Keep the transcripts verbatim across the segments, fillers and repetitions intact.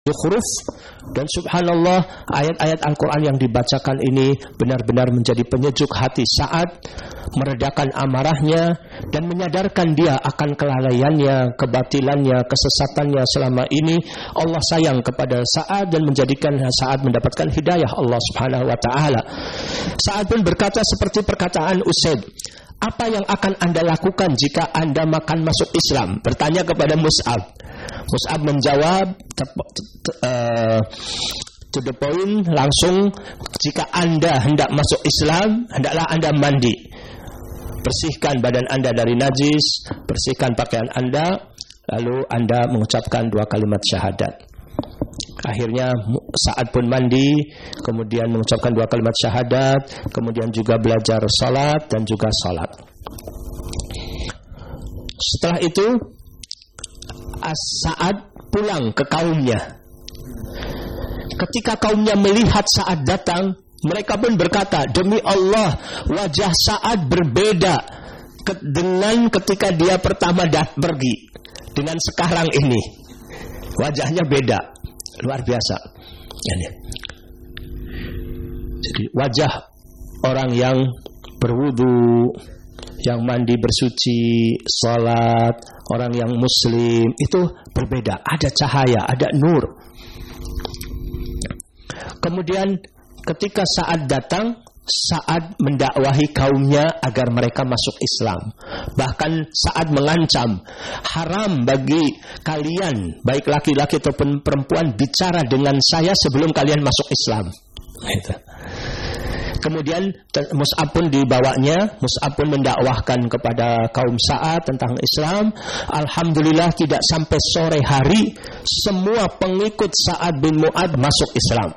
Zukhruf. Dan subhanallah, ayat-ayat Al-Quran yang dibacakan ini benar-benar menjadi penyejuk hati Sa'ad, meredakan amarahnya dan menyadarkan dia akan kelalaiannya, kebatilannya, kesesatannya selama ini. Allah sayang kepada Sa'ad dan menjadikan Sa'ad mendapatkan hidayah Allah Subhanahu wa taala. Sa'ad pun berkata seperti perkataan Usaid, apa yang akan Anda lakukan jika Anda makan masuk Islam? Bertanya kepada Mus'ab. Mus'ab menjawab uh, to the point, langsung, jika Anda hendak masuk Islam, hendaklah Anda mandi, bersihkan badan Anda dari najis, bersihkan pakaian Anda, lalu Anda mengucapkan dua kalimat syahadat. Akhirnya Sa'ad pun mandi, kemudian mengucapkan dua kalimat syahadat, kemudian juga belajar salat dan juga salat. Setelah itu Sa'ad pulang ke kaumnya. Ketika kaumnya melihat Sa'ad datang, mereka pun berkata, demi Allah, wajah Sa'ad berbeda ke- dengan ketika dia pertama dat pergi dengan sekarang ini. Wajahnya beda, luar biasa. Jadi wajah orang yang berwudu, yang mandi bersuci, salat, orang yang muslim itu berbeda, ada cahaya, ada nur. Kemudian ketika Sa'ad datang, Sa'ad mendakwahi kaumnya agar mereka masuk Islam. Bahkan Sa'ad mengancam, haram bagi kalian, baik laki-laki ataupun perempuan, bicara dengan saya sebelum kalian masuk Islam. Gitu. Kemudian Mus'ab pun dibawanya, Mus'ab pun mendakwahkan kepada kaum Sa'ad tentang Islam. Alhamdulillah tidak sampai sore hari semua pengikut Sa'ad bin Mu'ad masuk Islam.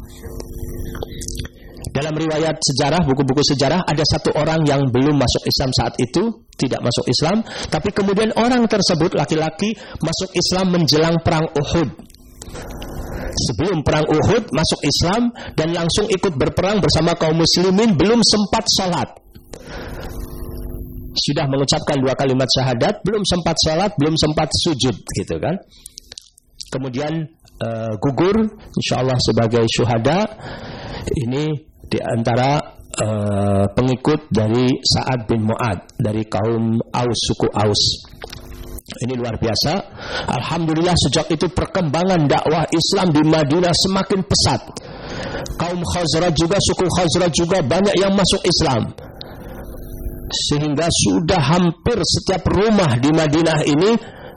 Dalam riwayat sejarah, buku-buku sejarah, ada satu orang yang belum masuk Islam saat itu, tidak masuk Islam, tapi kemudian orang tersebut laki-laki masuk Islam menjelang perang Uhud. Sebelum perang Uhud masuk Islam dan langsung ikut berperang bersama kaum muslimin, belum sempat salat. Sudah mengucapkan dua kalimat syahadat, belum sempat salat, belum sempat sujud, gitu kan. Kemudian uh, gugur insyaallah sebagai syuhada. Ini di antara uh, pengikut dari Sa'ad bin Mu'ad dari kaum Aus, suku Aus. Ini luar biasa. Alhamdulillah sejak itu perkembangan dakwah Islam di Madinah semakin pesat. Kaum Khazraj juga, suku Khazraj juga banyak yang masuk Islam. Sehingga sudah hampir setiap rumah di Madinah ini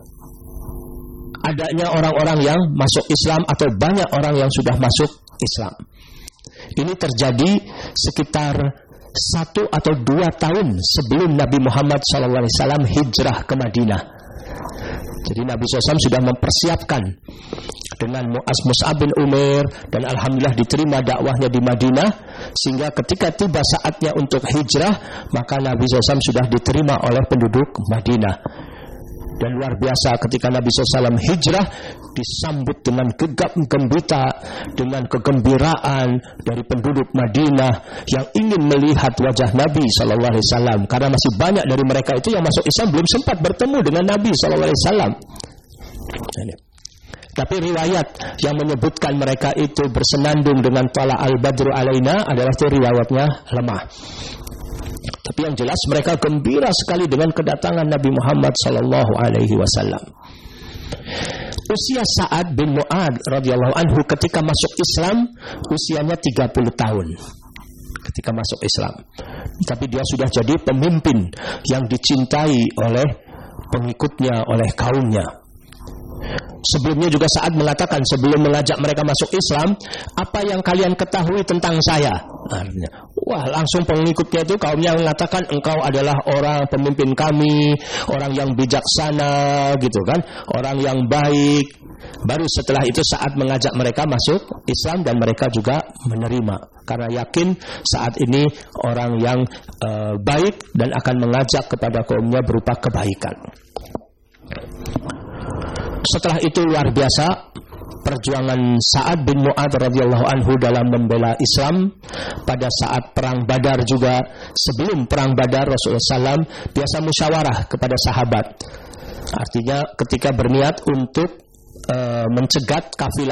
adanya orang-orang yang masuk Islam atau banyak orang yang sudah masuk Islam. Ini terjadi sekitar satu atau dua tahun sebelum Nabi Muhammad shallallahu alaihi wasallam hijrah ke Madinah. Jadi Nabi shallallahu alaihi wasallam sudah mempersiapkan dengan Mu'az Mus'ab bin Umair, dan alhamdulillah diterima dakwahnya di Madinah, sehingga ketika tiba saatnya untuk hijrah, maka Nabi shallallahu alaihi wasallam sudah diterima oleh penduduk Madinah. Dan luar biasa ketika Nabi shallallahu alaihi wasallam hijrah, disambut dengan gegap gembita, dengan kegembiraan dari penduduk Madinah yang ingin melihat wajah Nabi shallallahu alaihi wasallam, karena masih banyak dari mereka itu yang masuk Islam belum sempat bertemu dengan Nabi shallallahu alaihi wasallam. Tapi riwayat yang menyebutkan mereka itu bersenandung dengan tala al-badru alaina adalah itu riwayatnya lemah. Tapi yang jelas mereka gembira sekali dengan kedatangan Nabi Muhammad sallallahu alaihi wasallam. Usia Sa'ad bin Mu'ad radhiyallahu anhu ketika masuk Islam usianya tiga puluh tahun. Ketika masuk Islam. Tapi dia sudah jadi pemimpin yang dicintai oleh pengikutnya, oleh kaumnya. Sebelumnya juga Sa'ad mengatakan sebelum mengajak mereka masuk Islam, apa yang kalian ketahui tentang saya? Wah, langsung pengikutnya itu kaumnya mengatakan engkau adalah orang pemimpin kami, orang yang bijaksana gitu kan, orang yang baik. Baru setelah itu Sa'ad mengajak mereka masuk Islam dan mereka juga menerima karena yakin saat ini orang yang uh, baik dan akan mengajak kepada kaumnya berupa kebaikan. Setelah itu luar biasa perjuangan Sa'ad bin Mu'ad radhiyallahu anhu dalam membela Islam. Pada saat perang Badar juga, sebelum perang Badar Rasulullah shallallahu alaihi wasallam biasa musyawarah kepada sahabat. Artinya ketika berniat untuk uh, mencegat kafilah